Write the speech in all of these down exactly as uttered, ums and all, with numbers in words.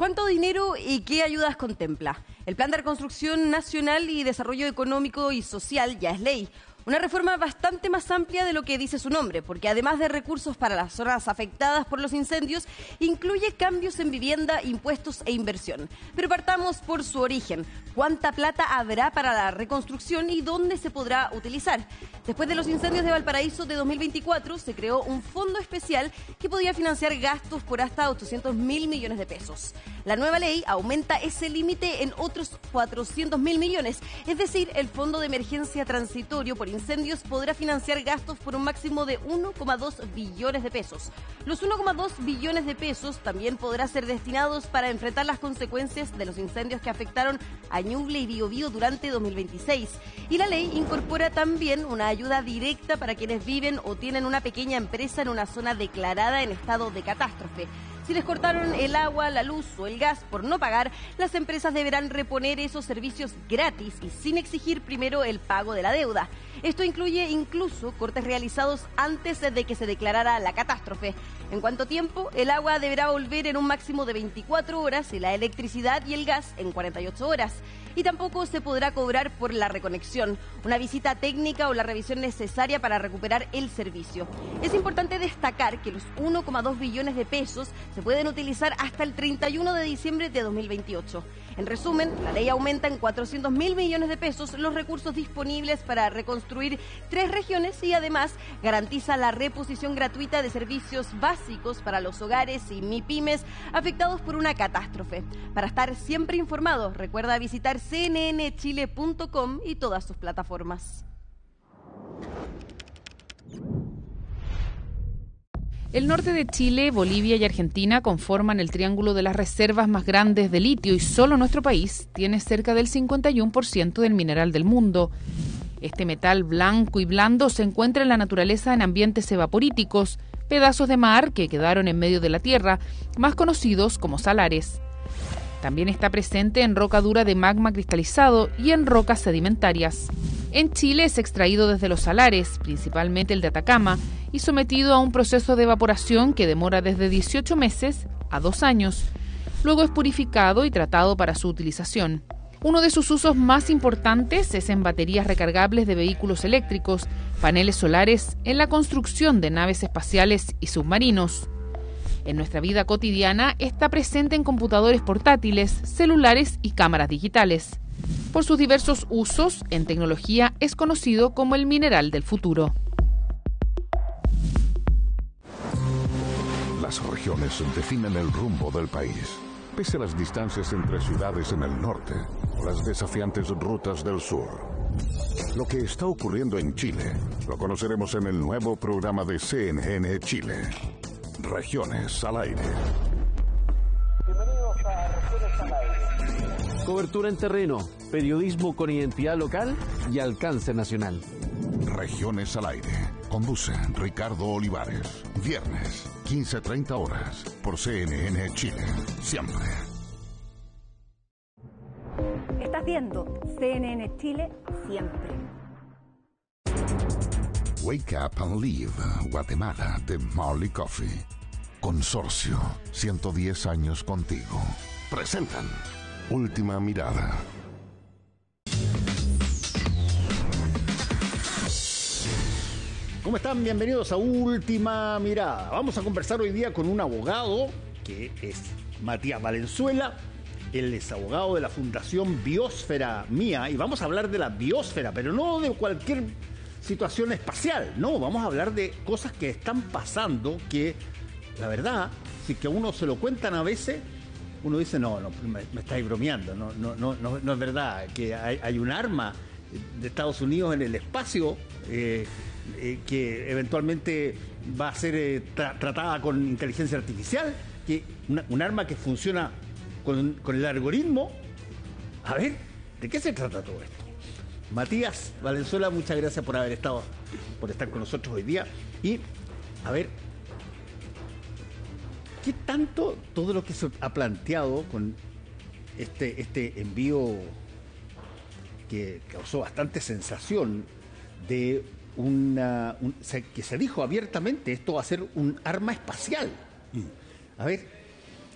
¿Cuánto dinero y qué ayudas contempla? El Plan de Reconstrucción Nacional y Desarrollo Económico y Social ya es ley. Una reforma bastante más amplia de lo que dice su nombre, porque además de recursos para las zonas afectadas por los incendios, incluye cambios en vivienda, impuestos e inversión. Pero partamos por su origen. ¿Cuánta plata habrá para la reconstrucción y dónde se podrá utilizar? Después de los incendios de Valparaíso de dos mil veinticuatro, se creó un fondo especial que podía financiar gastos por hasta ochocientos mil millones de pesos. La nueva ley aumenta ese límite en otros cuatrocientos mil millones, es decir, el Fondo de Emergencia Transitorio por Incendios podrá financiar gastos por un máximo de uno coma dos billones de pesos. Los uno coma dos billones de pesos también podrán ser destinados para enfrentar las consecuencias de los incendios que afectaron a Ñuble y Biobío durante dos mil veintiséis. Y la ley incorpora también una ayuda directa para quienes viven o tienen una pequeña empresa en una zona declarada en estado de catástrofe. Si les cortaron el agua, la luz o el gas por no pagar, las empresas deberán reponer esos servicios gratis y sin exigir primero el pago de la deuda. Esto incluye incluso cortes realizados antes de que se declarara la catástrofe. En cuanto tiempo, el agua deberá volver en un máximo de veinticuatro horas y la electricidad y el gas en cuarenta y ocho horas. Y tampoco se podrá cobrar por la reconexión, una visita técnica o la revisión necesaria para recuperar el servicio. Es importante destacar que los uno coma dos billones de pesos se pueden utilizar hasta el treinta y uno de diciembre de dos mil veintiocho. En resumen, la ley aumenta en cuatrocientos mil millones de pesos los recursos disponibles para reconstruir tres regiones y además garantiza la reposición gratuita de servicios básicos para los hogares y MIPYMES afectados por una catástrofe. Para estar siempre informado, recuerda visitar c n n chile punto com y todas sus plataformas. El norte de Chile, Bolivia y Argentina conforman el triángulo de las reservas más grandes de litio y solo nuestro país tiene cerca del cincuenta y uno por ciento del mineral del mundo. Este metal blanco y blando se encuentra en la naturaleza en ambientes evaporíticos, pedazos de mar que quedaron en medio de la tierra, más conocidos como salares. También está presente en roca dura de magma cristalizado y en rocas sedimentarias. En Chile es extraído desde los salares, principalmente el de Atacama, y sometido a un proceso de evaporación que demora desde dieciocho meses a dos años. Luego es purificado y tratado para su utilización. Uno de sus usos más importantes es en baterías recargables de vehículos eléctricos, paneles solares, en la construcción de naves espaciales y submarinos. En nuestra vida cotidiana está presente en computadores portátiles, celulares y cámaras digitales. Por sus diversos usos en tecnología es conocido como el mineral del futuro. Las regiones definen el rumbo del país, pese a las distancias entre ciudades en el norte o las desafiantes rutas del sur. Lo que está ocurriendo en Chile lo conoceremos en el nuevo programa de C N N Chile. Regiones al aire. Bienvenidos a Regiones al aire. Cobertura en terreno, periodismo con identidad local y alcance nacional. Regiones al aire. Conduce Ricardo Olivares. Viernes, quince treinta horas, por C N N Chile. Siempre. Estás viendo C N N Chile siempre. Wake Up and Live, Guatemala, de Marley Coffee. Consorcio, ciento diez años contigo. Presentan Última Mirada. ¿Cómo están? Bienvenidos a Última Mirada. Vamos a conversar hoy día con un abogado que es Matías Valenzuela. Él es abogado de la Fundación Biosfera Mía y vamos a hablar de la biosfera, pero no de cualquier situación espacial, no, vamos a hablar de cosas que están pasando que, la verdad, si que a uno se lo cuentan a veces, uno dice, no, no me, me estáis bromeando, no, no, no, no, no es verdad, que hay, hay un arma de Estados Unidos en el espacio eh, eh, que eventualmente va a ser eh, tra- tratada con inteligencia artificial, que una, un arma que funciona con, con el algoritmo. A ver, ¿de qué se trata todo esto? Matías Valenzuela, muchas gracias por haber estado, por estar con nosotros hoy día. Y, a ver, ¿qué tanto todo lo que se ha planteado con este, este envío que causó bastante sensación de una... Un, se, que se dijo abiertamente, esto va a ser un arma espacial? A ver,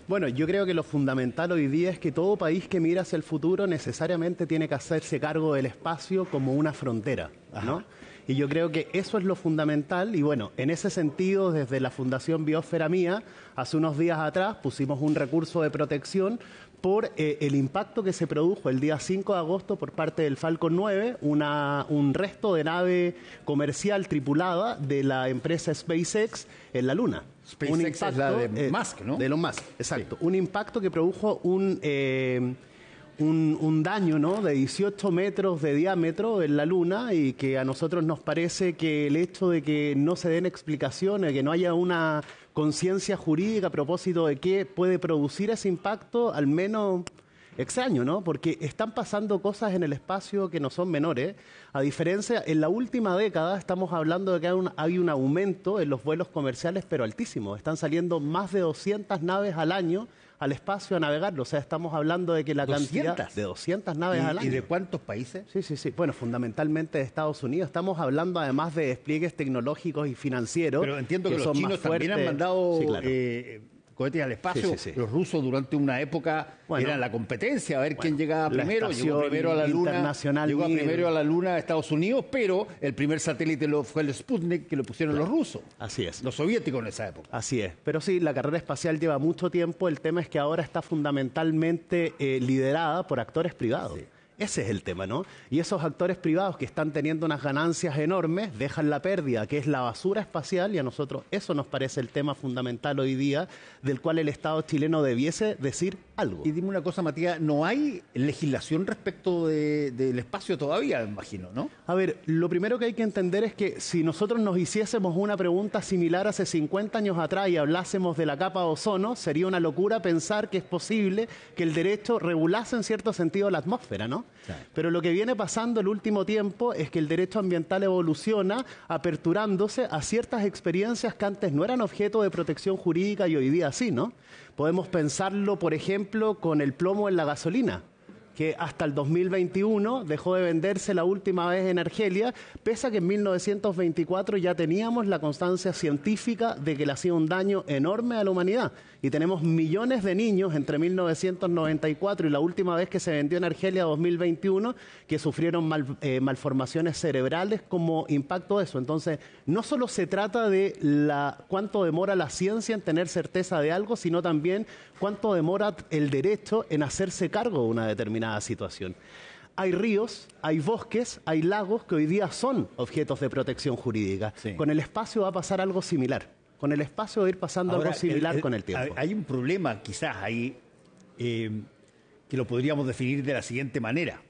Bueno, yo creo que lo fundamental hoy día es que todo país que mira hacia el futuro necesariamente tiene que hacerse cargo del espacio como una frontera, ¿no? Ajá. Y yo creo que eso es lo fundamental y bueno, en ese sentido, desde la Fundación Biosfera Mía, hace unos días atrás pusimos un recurso de protección por eh, el impacto que se produjo el día cinco de agosto por parte del Falcon nueve, una, un resto de nave comercial tripulada de la empresa SpaceX en la Luna. SpaceX un impacto, es la de eh, Musk, ¿no? De Elon Musk, exacto. Sí. Un impacto que produjo un... Eh, Un, un daño, ¿no?, de dieciocho metros de diámetro en la Luna y que a nosotros nos parece que el hecho de que no se den explicaciones, que no haya una conciencia jurídica a propósito de qué puede producir ese impacto, al menos extraño, ¿no? Porque están pasando cosas en el espacio que no son menores. A diferencia, en la última década estamos hablando de que hay un, hay un aumento en los vuelos comerciales, pero altísimo. Están saliendo más de doscientas naves al año al espacio a navegarlo. O sea, estamos hablando de que la ¿doscientas? Cantidad de doscientas naves ¿Y, al año. ¿Y de cuántos países? Sí, sí, sí. Bueno, fundamentalmente de Estados Unidos. Estamos hablando además de despliegues tecnológicos y financieros. Pero entiendo que, que los son chinos también han mandado sí, claro. eh, cohetes al espacio. Sí, sí, sí. Los rusos durante una época bueno, eran la competencia, a ver bueno, quién llegaba primero. Llegó primero a la Luna. Llegó primero a la Luna a Estados Unidos, pero el primer satélite lo, fue el Sputnik, que lo pusieron claro. los rusos. Así es. Los soviéticos en esa época. Así es. Pero sí, la carrera espacial lleva mucho tiempo. El tema es que ahora está fundamentalmente eh, liderada por actores privados. Sí. Ese es el tema, ¿no? Y esos actores privados que están teniendo unas ganancias enormes dejan la pérdida, que es la basura espacial, y a nosotros eso nos parece el tema fundamental hoy día, del cual el Estado chileno debiese decir algo. Y dime una cosa, Matías, ¿no hay legislación respecto de, del espacio todavía, me imagino, no? A ver, lo primero que hay que entender es que si nosotros nos hiciésemos una pregunta similar hace cincuenta años atrás y hablásemos de la capa de ozono, sería una locura pensar que es posible que el derecho regulase en cierto sentido la atmósfera, ¿no? Sí. Pero lo que viene pasando el último tiempo es que el derecho ambiental evoluciona aperturándose a ciertas experiencias que antes no eran objeto de protección jurídica y hoy día sí, ¿no? Podemos pensarlo, por ejemplo, con el plomo en la gasolina, que hasta el dos mil veintiuno dejó de venderse la última vez en Argelia, pese a que en mil novecientos veinticuatro ya teníamos la constancia científica de que le hacía un daño enorme a la humanidad. Y tenemos millones de niños entre mil novecientos noventa y cuatro y la última vez que se vendió en Argelia, dos mil veintiuno, que sufrieron mal, eh, malformaciones cerebrales como impacto de eso. Entonces, no solo se trata de la, cuánto demora la ciencia en tener certeza de algo, sino también cuánto demora el derecho en hacerse cargo de una determinada situación. Hay ríos, hay bosques, hay lagos que hoy día son objetos de protección jurídica. Sí. Con el espacio va a pasar algo similar. Con el espacio va a ir pasando Ahora, algo similar el, el, con el tiempo. Hay un problema quizás ahí eh, que lo podríamos definir de la siguiente manera.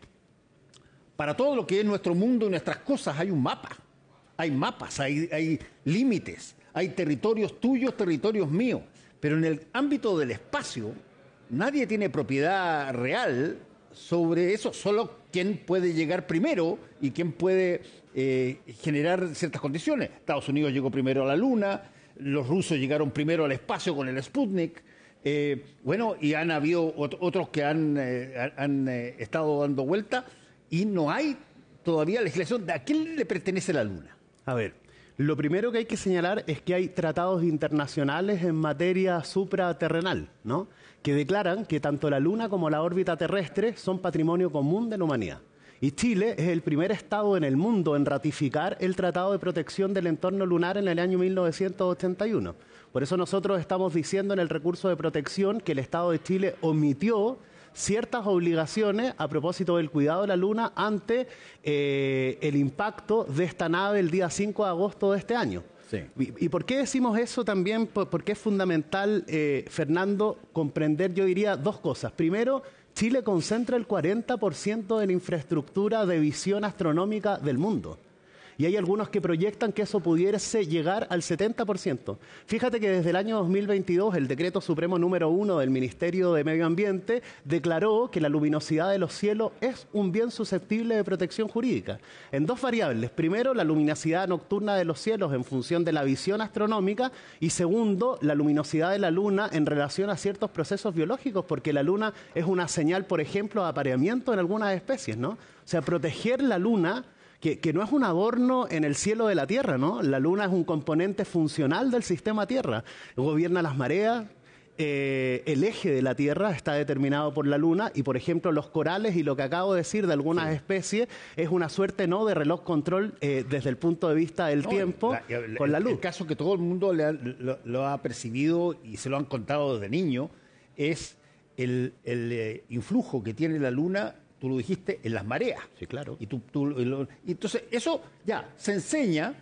Para todo lo que es nuestro mundo y nuestras cosas hay un mapa. Hay mapas, hay, hay límites, hay territorios tuyos, territorios míos. Pero en el ámbito del espacio, nadie tiene propiedad real sobre eso, solo quién puede llegar primero y quién puede eh, generar ciertas condiciones. Estados Unidos llegó primero a la Luna, los rusos llegaron primero al espacio con el Sputnik, eh, bueno, y han habido ot- otros que han, eh, han eh, estado dando vuelta y no hay todavía legislación. ¿A quién le pertenece la Luna? A ver, lo primero que hay que señalar es que hay tratados internacionales en materia supraterrenal, ¿no?, que declaran que tanto la Luna como la órbita terrestre son patrimonio común de la humanidad. Y Chile es el primer estado en el mundo en ratificar el Tratado de Protección del Entorno Lunar en el año mil novecientos ochenta y uno. Por eso nosotros estamos diciendo en el recurso de protección que el Estado de Chile omitió ciertas obligaciones a propósito del cuidado de la Luna ante eh, el impacto de esta nave el día cinco de agosto de este año. Sí. ¿Y, ¿Y por qué decimos eso también? Porque es fundamental, eh, Fernando, comprender, yo diría, dos cosas. Primero, Chile concentra el cuarenta por ciento de la infraestructura de visión astronómica del mundo. Y hay algunos que proyectan que eso pudiese llegar al setenta por ciento. Fíjate que desde el año dos mil veintidós el Decreto Supremo número uno del Ministerio de Medio Ambiente declaró que la luminosidad de los cielos es un bien susceptible de protección jurídica. En dos variables. Primero, la luminosidad nocturna de los cielos en función de la visión astronómica. Y segundo, la luminosidad de la Luna en relación a ciertos procesos biológicos, porque la Luna es una señal, por ejemplo, de apareamiento en algunas especies, ¿no? O sea, proteger la Luna... Que, que no es un adorno en el cielo de la Tierra, ¿no? La Luna es un componente funcional del sistema Tierra. Gobierna las mareas, Eh, el eje de la Tierra está determinado por la Luna y, por ejemplo, los corales y lo que acabo de decir de algunas sí. especies es una suerte no de reloj control eh, desde el punto de vista del no, tiempo la, el, con la luz. El caso que todo el mundo le ha, lo, lo ha percibido y se lo han contado desde niño es el, el eh, influjo que tiene la Luna, tú lo dijiste, en las mareas. Sí, claro. Y, tú, tú, lo, y entonces eso ya se enseña,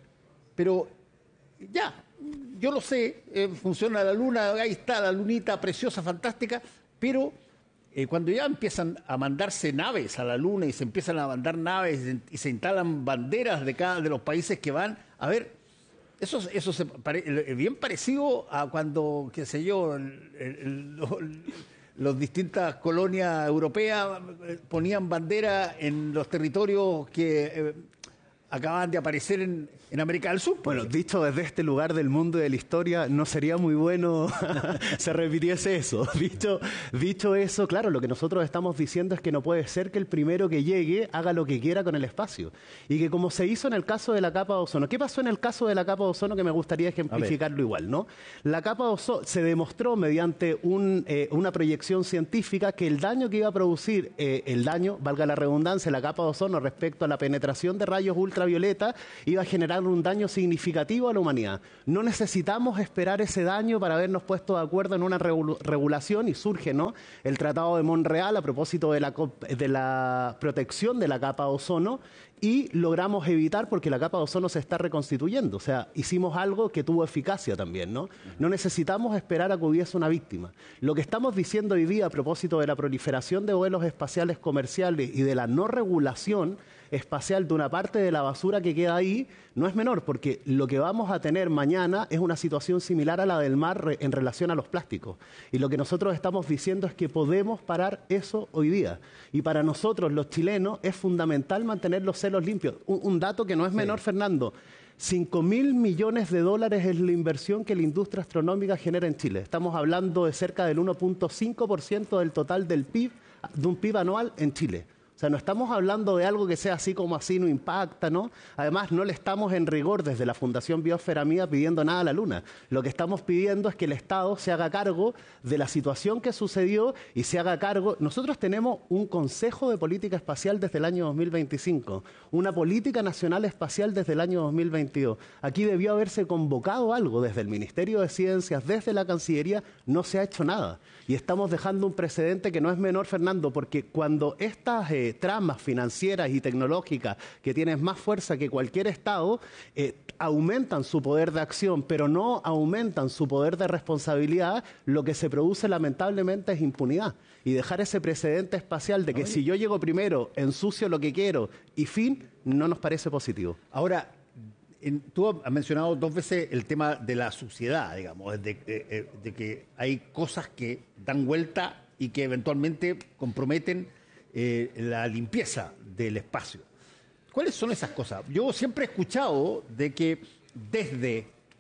pero ya... Yo lo sé, eh, funciona la luna, ahí está la lunita preciosa, fantástica, pero eh, cuando ya empiezan a mandarse naves a la luna y se empiezan a mandar naves y se, y se instalan banderas de cada de los países que van, a ver, eso, eso es pare, bien parecido a cuando, qué sé yo, el, el, los, las distintas colonias europeas ponían bandera en los territorios que... Eh, acaban de aparecer en, en América del Sur. Bueno, dicho desde este lugar del mundo y de la historia, no sería muy bueno se repitiese eso. Dicho, dicho eso, claro, lo que nosotros estamos diciendo es que no puede ser que el primero que llegue haga lo que quiera con el espacio. Y que como se hizo en el caso de la capa de ozono, ¿qué pasó en el caso de la capa de ozono? Que me gustaría ejemplificarlo igual, ¿no? La capa de ozono se demostró mediante un, eh, una proyección científica que el daño que iba a producir, eh, el daño, valga la redundancia, la capa de ozono respecto a la penetración de rayos ultravioleta ultravioleta iba a generar un daño significativo a la humanidad. No necesitamos esperar ese daño para habernos puesto de acuerdo en una regul- regulación y surge, ¿no?, el Tratado de Montreal a propósito de la, de la protección de la capa de ozono y logramos evitar porque la capa de ozono se está reconstituyendo. O sea, hicimos algo que tuvo eficacia también, ¿no? No necesitamos esperar a que hubiese una víctima. Lo que estamos diciendo hoy día a propósito de la proliferación de vuelos espaciales comerciales y de la no regulación espacial de una parte de la basura que queda ahí no es menor, porque lo que vamos a tener mañana es una situación similar a la del mar en relación a los plásticos. Y lo que nosotros estamos diciendo es que podemos parar eso hoy día. Y para nosotros, los chilenos, es fundamental mantener los cielos limpios. Un, un dato que no es menor, sí. Fernando. cinco mil millones de dólares es la inversión que la industria astronómica genera en Chile. Estamos hablando de cerca del uno punto cinco por ciento del total del P I B, de un P I B anual en Chile. O sea, no estamos hablando de algo que sea así como así, no impacta, ¿no? Además, no le estamos en rigor desde la Fundación Biosfera Mía pidiendo nada a la Luna. Lo que estamos pidiendo es que el Estado se haga cargo de la situación que sucedió y se haga cargo. Nosotros tenemos un Consejo de Política Espacial desde el año dos mil veinticinco, una Política Nacional Espacial desde el año dos mil veintidós. Aquí debió haberse convocado algo desde el Ministerio de Ciencias, desde la Cancillería, no se ha hecho nada. Y estamos dejando un precedente que no es menor, Fernando, porque cuando estas... Eh, tramas financieras y tecnológicas que tienen más fuerza que cualquier Estado, eh, aumentan su poder de acción, pero no aumentan su poder de responsabilidad, lo que se produce lamentablemente es impunidad. Y dejar ese precedente espacial de que Oye. si yo llego primero, ensucio lo que quiero y fin, no nos parece positivo. Ahora, en, tú has mencionado dos veces el tema de la suciedad, digamos, de, de, de que hay cosas que dan vuelta y que eventualmente comprometen Eh, la limpieza del espacio. ¿Cuáles son esas cosas? Yo siempre he escuchado de que desde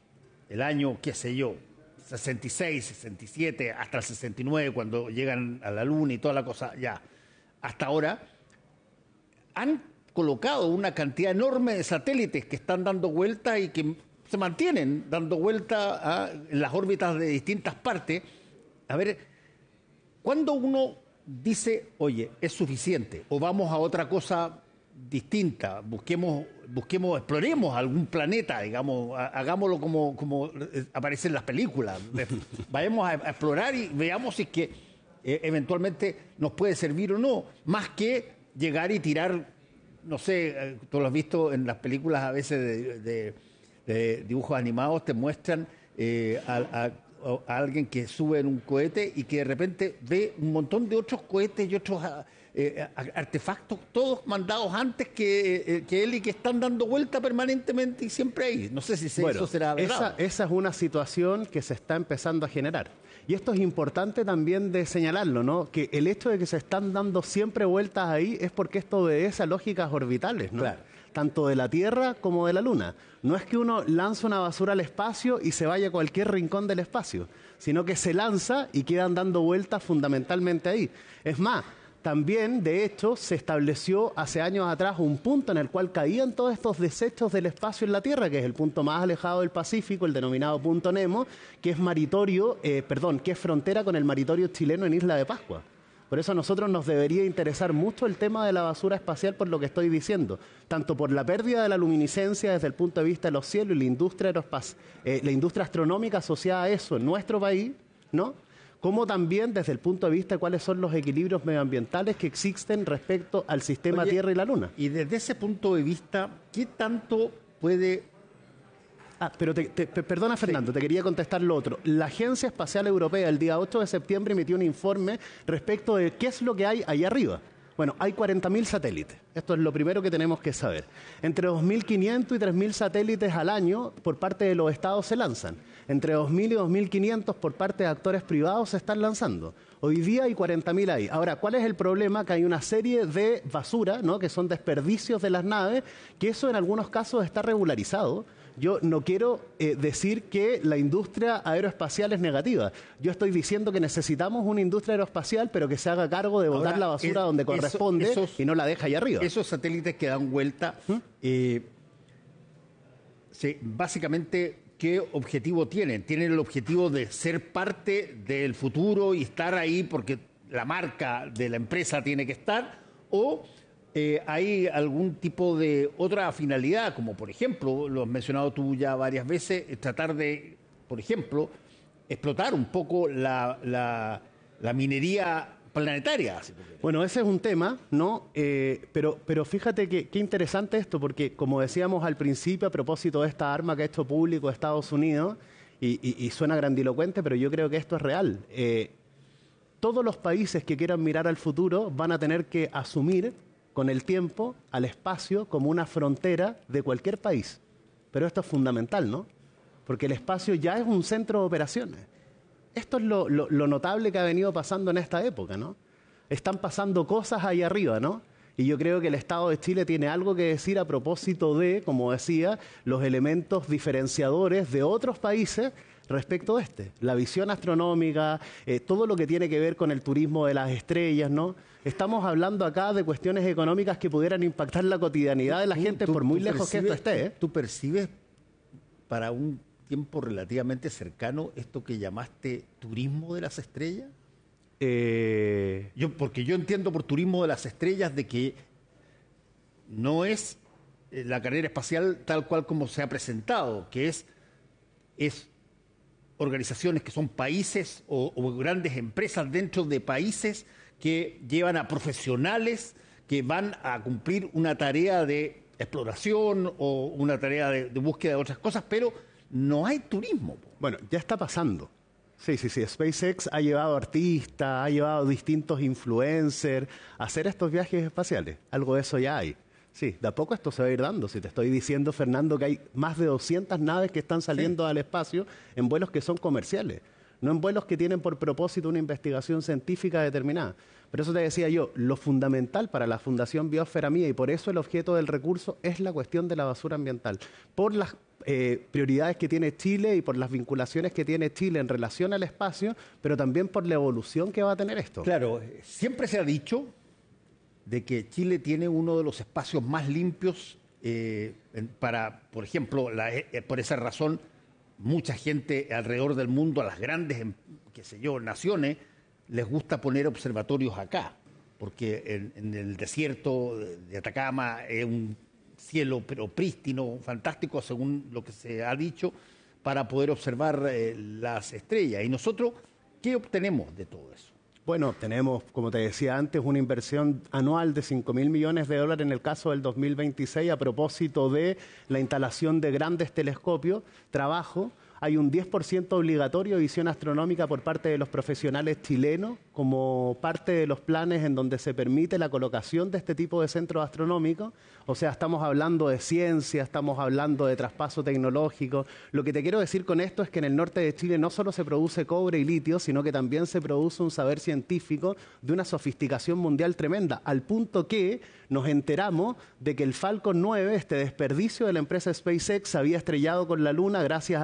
el año, qué sé yo, sesenta y seis, sesenta y siete, hasta el sesenta y nueve, cuando llegan a la Luna y toda la cosa, ya, hasta ahora, han colocado una cantidad enorme de satélites que están dando vueltas y que se mantienen dando vueltas a, en las órbitas de distintas partes. A ver, ¿cuándo uno dice, oye, es suficiente, o vamos a otra cosa distinta, busquemos, busquemos, exploremos algún planeta, digamos, hagámoslo como, como aparece en las películas, vayamos a, a explorar y veamos si es que eh, eventualmente nos puede servir o no, más que llegar y tirar, no sé, eh, tú lo has visto en las películas a veces de, de, de dibujos animados, te muestran eh, a, a a alguien que sube en un cohete y que de repente ve un montón de otros cohetes y otros eh, artefactos, todos mandados antes que, eh, que él y que están dando vuelta permanentemente y siempre ahí. No sé si se, bueno, eso será verdad. Esa, esa es una situación que se está empezando a generar. Y esto es importante también de señalarlo, ¿no? Que el hecho de que se están dando siempre vueltas ahí es porque esto obedece a lógicas orbitales, ¿no? Claro. Tanto de la Tierra como de la Luna. No es que uno lanza una basura al espacio y se vaya a cualquier rincón del espacio, sino que se lanza y quedan dando vueltas fundamentalmente ahí. Es más, también, de hecho, se estableció hace años atrás un punto en el cual caían todos estos desechos del espacio en la Tierra, que es el punto más alejado del Pacífico, el denominado punto Nemo, que es maritorio, eh, perdón, que es frontera con el maritorio chileno en Isla de Pascua. Por eso a nosotros nos debería interesar mucho el tema de la basura espacial por lo que estoy diciendo, tanto por la pérdida de la luminiscencia desde el punto de vista de los cielos y la industria, aerospac- eh, la industria astronómica asociada a eso en nuestro país, ¿no? Como también desde el punto de vista de cuáles son los equilibrios medioambientales que existen respecto al sistema Oye, Tierra y la Luna. Y desde ese punto de vista, ¿qué tanto puede... Ah, pero te, te, perdona, Fernando, sí. Te quería contestar lo otro. La Agencia Espacial Europea el día ocho de septiembre emitió un informe respecto de qué es lo que hay allá arriba. Bueno, hay cuarenta mil satélites. Esto es lo primero que tenemos que saber. Entre dos mil quinientos y tres mil satélites al año por parte de los estados se lanzan. Entre dos mil y dos mil quinientos por parte de actores privados se están lanzando. Hoy día hay cuarenta mil ahí. Ahora, ¿cuál es el problema? Que hay una serie de basura, ¿no?, que son desperdicios de las naves, que eso en algunos casos está regularizado. Yo no quiero eh, decir que la industria aeroespacial es negativa. Yo estoy diciendo que necesitamos una industria aeroespacial, pero que se haga cargo de botar la basura es, donde eso, corresponde esos, y no la deja allá arriba. Esos satélites que dan vuelta, ¿Mm? eh, sí, básicamente, ¿qué objetivo tienen? ¿Tienen el objetivo de ser parte del futuro y estar ahí porque la marca de la empresa tiene que estar? ¿O Eh, hay algún tipo de otra finalidad, como por ejemplo, lo has mencionado tú ya varias veces, tratar de, por ejemplo, explotar un poco la, la, la minería planetaria? Bueno, ese es un tema, ¿no? Eh, pero, pero fíjate que qué interesante esto, porque como decíamos al principio, a propósito de esta arma que ha hecho público Estados Unidos, y, y, y suena grandilocuente, pero yo creo que esto es real. Eh, todos los países que quieran mirar al futuro van a tener que asumir con el tiempo al espacio como una frontera de cualquier país. Pero esto es fundamental, ¿no? Porque el espacio ya es un centro de operaciones. Esto es lo, lo, lo notable que ha venido pasando en esta época, ¿no? Están pasando cosas ahí arriba, ¿no? Y yo creo que el Estado de Chile tiene algo que decir a propósito de, como decía, los elementos diferenciadores de otros países respecto a este. La visión astronómica, eh, todo lo que tiene que ver con el turismo de las estrellas, ¿no? Estamos hablando acá de cuestiones económicas que pudieran impactar la cotidianidad de la gente tú, por muy lejos que esto esté. ¿eh? ¿Tú percibes para un tiempo relativamente cercano esto que llamaste turismo de las estrellas? Eh... Yo, porque yo entiendo por turismo de las estrellas de que no es la carrera espacial tal cual como se ha presentado, que es, es organizaciones que son países o, o grandes empresas dentro de países que llevan a profesionales que van a cumplir una tarea de exploración o una tarea de, de búsqueda de otras cosas, pero no hay turismo. Bueno, ya está pasando. Sí, sí, sí. SpaceX ha llevado artistas, ha llevado distintos influencers a hacer estos viajes espaciales. Algo de eso ya hay. Sí, de a poco esto se va a ir dando. Si te estoy diciendo, Fernando, que hay más de doscientas naves que están saliendo sí. al espacio en vuelos que son comerciales, no en vuelos que tienen por propósito una investigación científica determinada. Por eso te decía yo, lo fundamental para la Fundación Biosfera Mía, y por eso el objeto del recurso es la cuestión de la basura ambiental. Por las eh, prioridades que tiene Chile y por las vinculaciones que tiene Chile en relación al espacio, pero también por la evolución que va a tener esto. Claro, siempre se ha dicho de que Chile tiene uno de los espacios más limpios eh, para, por ejemplo, la, eh, por esa razón, mucha gente alrededor del mundo, a las grandes, qué sé yo, naciones, les gusta poner observatorios acá, porque en, en el desierto de Atacama es un cielo pero prístino, fantástico, según lo que se ha dicho, para poder observar eh, las estrellas. Y nosotros, ¿qué obtenemos de todo eso? Bueno, tenemos, como te decía antes, una inversión anual de cinco mil millones de dólares en el caso del dos mil veintiséis a propósito de la instalación de grandes telescopios, trabajo. Hay un diez por ciento obligatorio de visión astronómica por parte de los profesionales chilenos como parte de los planes en donde se permite la colocación de este tipo de centros astronómicos. O sea, estamos hablando de ciencia, estamos hablando de traspaso tecnológico. Lo que te quiero decir con esto es que en el norte de Chile no solo se produce cobre y litio, sino que también se produce un saber científico de una sofisticación mundial tremenda, al punto que nos enteramos de que el Falcon nueve, este desperdicio de la empresa SpaceX, se había estrellado con la Luna, gracias a quién,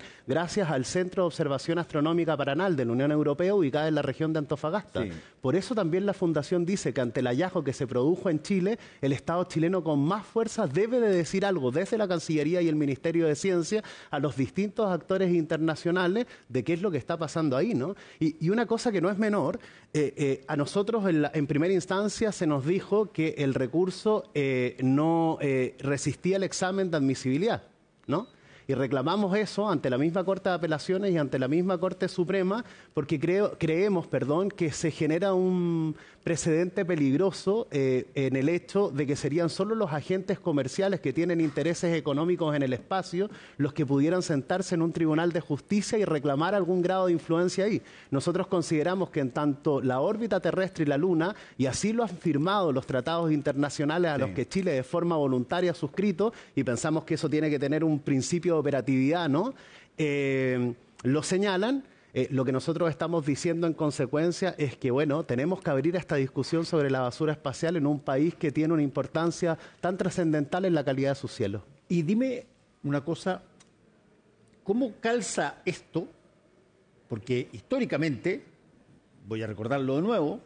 gracias al Centro de Observación Astronómica Paranal de la Unión Europea, ubicada en la región de Antofagasta. Sí. Por eso también la Fundación dice que ante el hallazgo que se produjo en Chile, el Estado chileno con más fuerza debe de decir algo desde la Cancillería y el Ministerio de Ciencia a los distintos actores internacionales de qué es lo que está pasando ahí, ¿no? Y, y una cosa que no es menor, eh, eh, a nosotros en, la, en primera instancia se nos dijo que el recurso eh, no eh, resistía el examen de admisibilidad, ¿no? Y reclamamos eso ante la misma Corte de Apelaciones y ante la misma Corte Suprema porque creo, creemos perdón, que se genera un precedente peligroso eh, en el hecho de que serían solo los agentes comerciales que tienen intereses económicos en el espacio los que pudieran sentarse en un tribunal de justicia y reclamar algún grado de influencia ahí. Nosotros consideramos que en tanto la órbita terrestre y la Luna, y así lo han firmado los tratados internacionales a sí. los que Chile de forma voluntaria ha suscrito, y pensamos que eso tiene que tener un principio de operatividad, ¿no? Eh, lo señalan. Eh, lo que nosotros estamos diciendo en consecuencia es que, bueno, tenemos que abrir esta discusión sobre la basura espacial en un país que tiene una importancia tan trascendental en la calidad de sus cielos. Y dime una cosa, ¿cómo calza esto? Porque históricamente, voy a recordarlo de nuevo,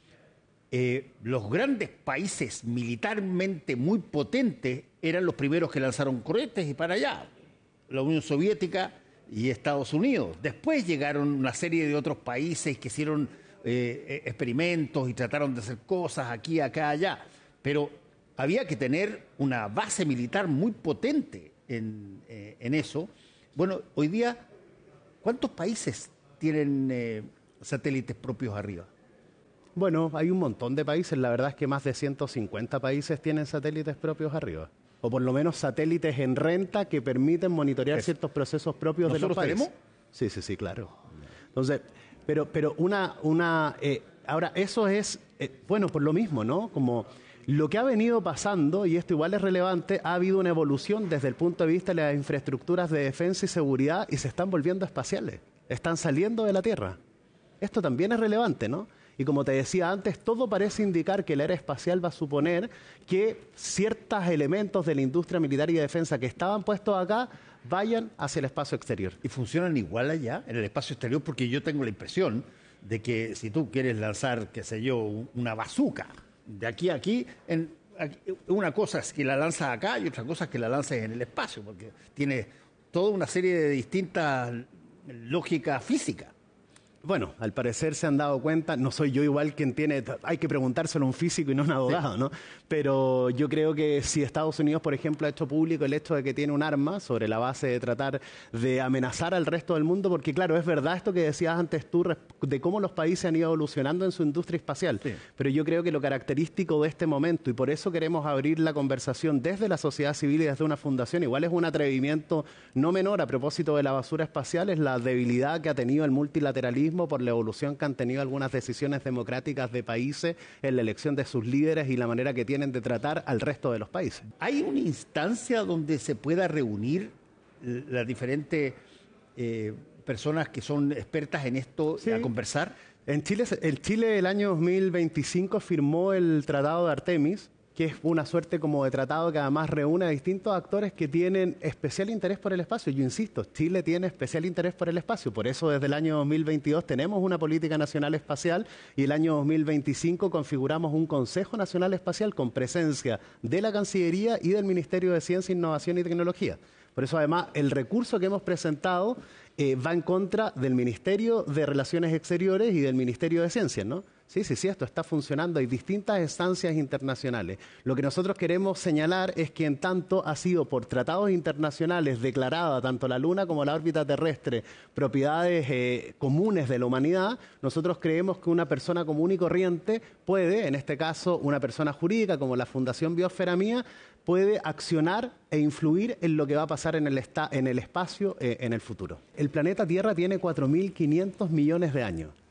eh, los grandes países militarmente muy potentes eran los primeros que lanzaron cohetes y para allá. La Unión Soviética y Estados Unidos. Después llegaron una serie de otros países que hicieron eh, experimentos y trataron de hacer cosas aquí, acá, allá. Pero había que tener una base militar muy potente en, eh, en eso. Bueno, hoy día, ¿cuántos países tienen eh, satélites propios arriba? Bueno, hay un montón de países. La verdad es que más de ciento cincuenta países tienen satélites propios arriba. O por lo menos satélites en renta que permiten monitorear Eso. ciertos procesos propios de los países. ¿Nosotros tenemos? Sí, sí, sí, claro. Entonces, pero, pero una, una, eh, ahora eso es, eh, bueno, por lo mismo, ¿no? Como lo que ha venido pasando, y esto igual es relevante, ha habido una evolución desde el punto de vista de las infraestructuras de defensa y seguridad y se están volviendo espaciales, están saliendo de la Tierra. Esto también es relevante, ¿no? Y como te decía antes, todo parece indicar que la era espacial va a suponer que ciertos elementos de la industria militar y de defensa que estaban puestos acá vayan hacia el espacio exterior. ¿Y funcionan igual allá, en el espacio exterior? Porque yo tengo la impresión de que si tú quieres lanzar, qué sé yo, una bazooka de aquí a aquí, en, aquí una cosa es que la lanzas acá y otra cosa es que la lanzas en el espacio, porque tiene toda una serie de distintas lógicas físicas. Bueno, al parecer se han dado cuenta, no soy yo igual quien tiene, hay que preguntárselo a un físico y no a un abogado, sí. ¿no? Pero yo creo que si Estados Unidos, por ejemplo, ha hecho público el hecho de que tiene un arma sobre la base de tratar de amenazar al resto del mundo, porque claro, es verdad esto que decías antes tú de cómo los países han ido evolucionando en su industria espacial, sí. pero yo creo que lo característico de este momento, y por eso queremos abrir la conversación desde la sociedad civil y desde una fundación, igual es un atrevimiento no menor a propósito de la basura espacial, es la debilidad que ha tenido el multilateralismo por la evolución que han tenido algunas decisiones democráticas de países en la elección de sus líderes y la manera que tienen de tratar al resto de los países. ¿Hay una instancia donde se pueda reunir las diferentes eh, personas que son expertas en esto sí. a conversar? En Chile, el Chile el año dos mil veinticinco firmó el Tratado de Artemis, que es una suerte como de tratado que además reúne a distintos actores que tienen especial interés por el espacio. Yo insisto, Chile tiene especial interés por el espacio, por eso desde el año dos mil veintidós tenemos una política nacional espacial y el año dos mil veinticinco configuramos un Consejo Nacional Espacial con presencia de la Cancillería y del Ministerio de Ciencia, Innovación y Tecnología. Por eso además el recurso que hemos presentado eh, va en contra del Ministerio de Relaciones Exteriores y del Ministerio de Ciencias, ¿no? Sí, sí, sí, esto está funcionando. Hay distintas instancias internacionales. Lo que nosotros queremos señalar es que en tanto ha sido por tratados internacionales declarada tanto la Luna como la órbita terrestre propiedades eh, comunes de la humanidad, nosotros creemos que una persona común y corriente puede, en este caso una persona jurídica como la Fundación Biosfera Mía, puede accionar e influir en lo que va a pasar en el, esta, en el espacio eh, en el futuro. El planeta Tierra tiene cuatro mil quinientos millones de años.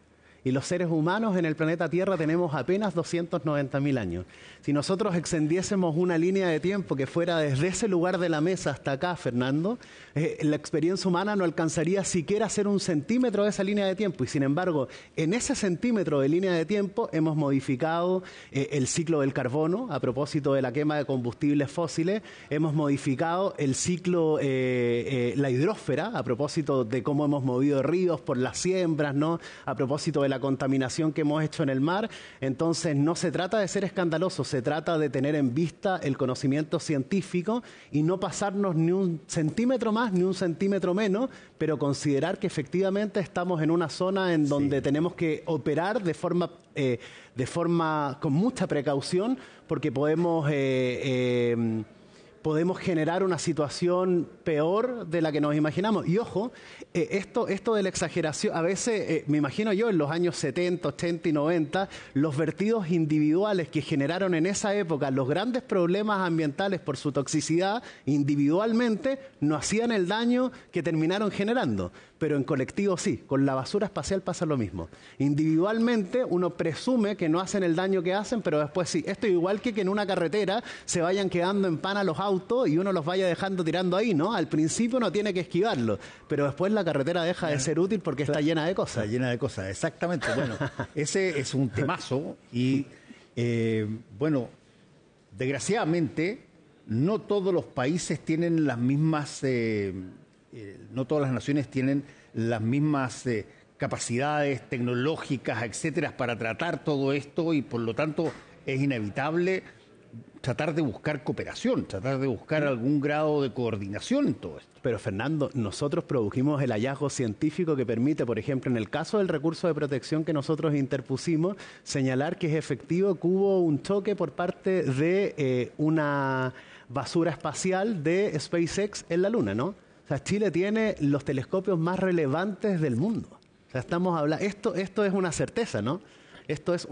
y los seres humanos en el planeta Tierra tenemos apenas doscientos noventa mil años. Si nosotros extendiésemos una línea de tiempo que fuera desde ese lugar de la mesa hasta acá, Fernando, eh, la experiencia humana no alcanzaría siquiera a ser un centímetro de esa línea de tiempo. Y sin embargo, en ese centímetro de línea de tiempo hemos modificado eh, el ciclo del carbono a propósito de la quema de combustibles fósiles, hemos modificado el ciclo, eh, eh, la hidrósfera a propósito de cómo hemos movido ríos por las siembras, ¿no? A propósito de la contaminación que hemos hecho en el mar. Entonces no se trata de ser escandaloso, se trata de tener en vista el conocimiento científico y no pasarnos ni un centímetro más ni un centímetro menos, pero considerar que efectivamente estamos en una zona en donde sí. tenemos que operar de forma, eh, de forma con mucha precaución, porque podemos... Eh, eh, podemos generar una situación peor de la que nos imaginamos. Y ojo, eh, esto, esto de la exageración, a veces, eh, me imagino yo, en los años setenta, ochenta y noventa, los vertidos individuales que generaron en esa época los grandes problemas ambientales por su toxicidad, individualmente, no hacían el daño que terminaron generando. Pero en colectivo sí, con la basura espacial pasa lo mismo. Individualmente uno presume que no hacen el daño que hacen, pero después sí. Esto es igual que que en una carretera se vayan quedando en pana los autos y uno los vaya dejando tirando ahí, ¿no? Al principio uno tiene que esquivarlo, pero después la carretera deja de ser útil porque está llena de cosas. Está llena de cosas, exactamente. Bueno, ese es un temazo y, eh, bueno, desgraciadamente no todos los países tienen las mismas... Eh, Eh, no todas las naciones tienen las mismas eh, capacidades tecnológicas, etcétera, para tratar todo esto y por lo tanto es inevitable tratar de buscar cooperación, tratar de buscar algún grado de coordinación en todo esto. Pero Fernando, nosotros produjimos el hallazgo científico que permite, por ejemplo, en el caso del recurso de protección que nosotros interpusimos, señalar que es efectivo que hubo un choque por parte de eh, una basura espacial de SpaceX en la Luna, ¿no? O sea, Chile tiene los telescopios más relevantes del mundo. O sea, estamos hablando, esto, esto es una certeza, ¿no? Esto es